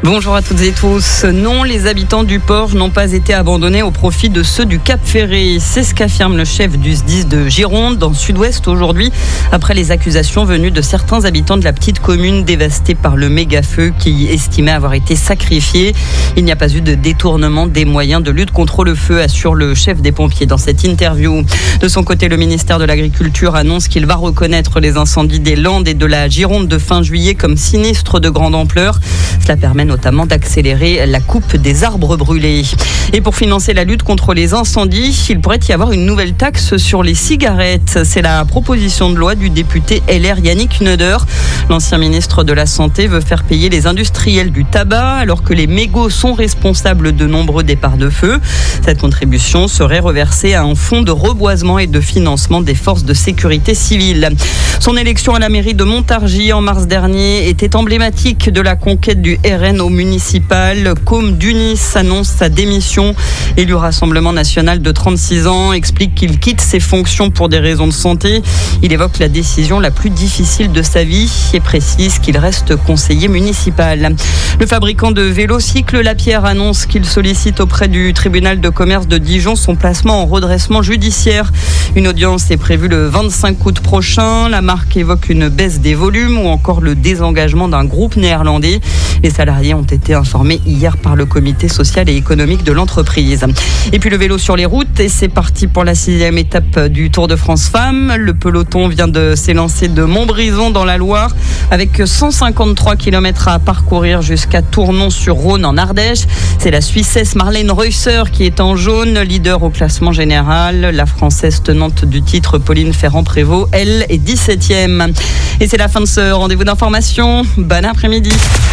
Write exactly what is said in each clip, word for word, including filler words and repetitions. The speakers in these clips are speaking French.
Bonjour à toutes et tous. Non, les habitants du port n'ont pas été abandonnés au profit de ceux du Cap Ferré. C'est ce qu'affirme le chef du S D I S de Gironde, dans le sud-ouest aujourd'hui, après les accusations venues de certains habitants de la petite commune dévastée par le méga-feu qui estimait avoir été sacrifié. Il n'y a pas eu de détournement des moyens de lutte contre le feu, assure le chef des pompiers dans cette interview. De son côté, le ministère de l'Agriculture annonce qu'il va reconnaître les incendies des Landes et de la Gironde de fin juillet comme sinistres de grande ampleur. Cela permet notamment d'accélérer la coupe des arbres brûlés. Et pour financer la lutte contre les incendies, il pourrait y avoir une nouvelle taxe sur les cigarettes. C'est la proposition de loi du député L R Yannick Neuder. L'ancien ministre de la Santé veut faire payer les industriels du tabac alors que les mégots sont responsables de nombreux départs de feu. Cette contribution serait reversée à un fonds de reboisement et de financement des forces de sécurité civile. Son élection à la mairie de Montargis en mars dernier était emblématique de la conquête du R N au municipal. Côme Dunis annonce sa démission. Élu Rassemblement national de trente-six ans, explique qu'il quitte ses fonctions pour des raisons de santé. Il évoque la décision la plus difficile de sa vie et précise qu'il reste conseiller municipal. Le fabricant de vélocycles Lapierre annonce qu'il sollicite auprès du tribunal de commerce de Dijon son placement en redressement judiciaire. Une audience est prévue le vingt-cinq août prochain. La marque évoque une baisse des volumes ou encore le désengagement d'un groupe néerlandais. Les salariés ont été informés hier par le comité social et économique de l'entreprise. Et puis le vélo sur les routes, et c'est parti pour la sixième étape du Tour de France Femmes. Le peloton vient de s'élancer de Montbrison dans la Loire avec cent cinquante-trois kilomètres à parcourir jusqu'à Tournon-sur-Rhône en Ardèche. C'est la Suissesse Marlène Reusser qui est en jaune, leader au classement général. La Française tenante du titre Pauline Ferrand-Prévot, elle, est dix-septième. Et c'est la fin de ce rendez-vous d'information. Bon après-midi.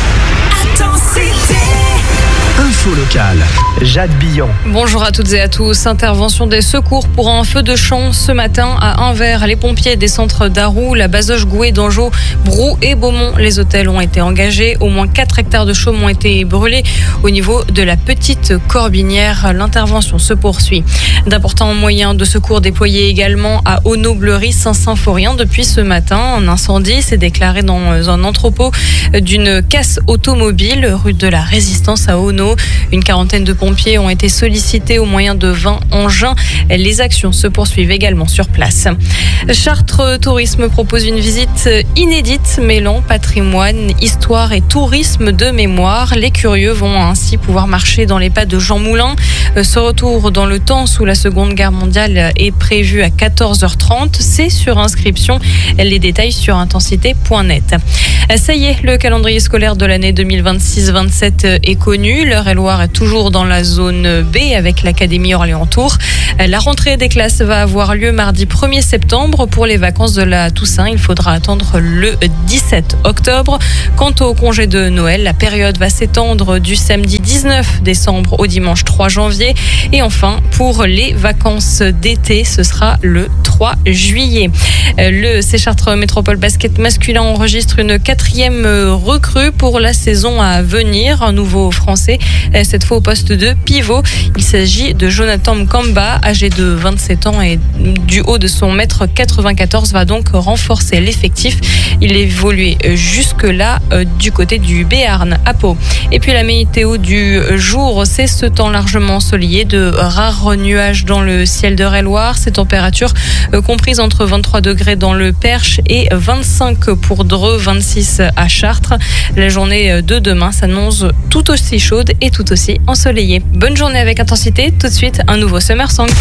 Info locale, Jade Billon. Bonjour à toutes et à tous. Intervention des secours pour un feu de champ ce matin à Anvers. Les pompiers des centres d'Arroux, la Bazoche, Gouet, d'Anjou, Brou et Beaumont. Les hôtels ont été engagés. Au moins quatre hectares de chaume ont été brûlés au niveau de la petite Corbinière. L'intervention se poursuit. D'importants moyens de secours déployés également à Auneau-Bleury, Saint-Symphorien depuis ce matin. Un incendie s'est déclaré dans un entrepôt d'une casse automobile rue de la Résistance à Auneau. Une quarantaine de pompiers ont été sollicités au moyen de vingt engins. Les actions se poursuivent également sur place. Chartres Tourisme propose une visite inédite mêlant patrimoine, histoire et tourisme de mémoire. Les curieux vont ainsi pouvoir marcher dans les pas de Jean Moulin. Ce retour dans le temps sous la Seconde Guerre mondiale est prévu à quatorze heures trente. C'est sur inscription. Les détails sur intensité point net. Ça y est, le calendrier scolaire de l'année deux mille vingt-six vingt-sept est connu. L'Eure-et-Loire est toujours dans la zone B avec l'Académie Orléans-Tours. La rentrée des classes va avoir lieu mardi premier septembre. Pour les vacances de la Toussaint, il faudra attendre le dix-sept octobre. Quant au congé de Noël, la période va s'étendre du samedi dix-neuf décembre au dimanche trois janvier. Et enfin, pour les vacances d'été, ce sera le trois juillet. Le Chartres Métropole Basket masculin enregistre une quatrième recrue pour la saison à venir. Un nouveau Français, cette fois au poste de pivot. Il s'agit de Jonathan Mkamba, âgé de vingt-sept ans et du haut de son mètre quatre-vingt-quatorze, va donc renforcer l'effectif. Il évoluait jusque-là euh, du côté du Béarn à Pau. Et puis la météo du jour, c'est ce temps largement ensoleillé, de rares nuages dans le ciel d'Eure-et-Loire. Ces températures euh, comprises entre vingt-trois degrés dans le Perche et vingt-cinq pour Dreux, vingt-six à Chartres. La journée de demain s'annonce tout aussi chaude et tout aussi ensoleillée. Bonne journée avec Intensité. Tout de suite, un nouveau Summer Song.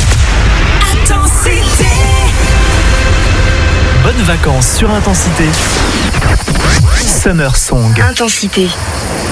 Intensité. Bonnes vacances sur Intensité. Summer Song. Intensité.